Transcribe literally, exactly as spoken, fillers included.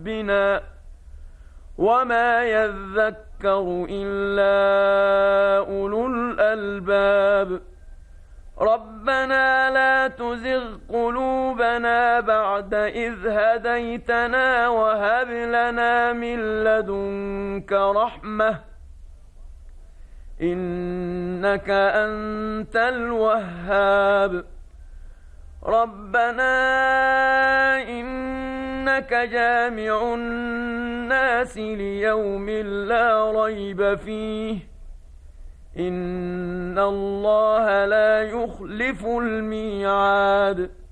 ربنا وما يذكر إلا أولو الألباب ربنا لا تزغ قلوبنا بعد إذ هديتنا وهب لنا من لدنك رحمة إنك أنت الوهاب ربنا إنك جامع الناس ليوم لا ريب فيه إن الله لا يخلف الميعاد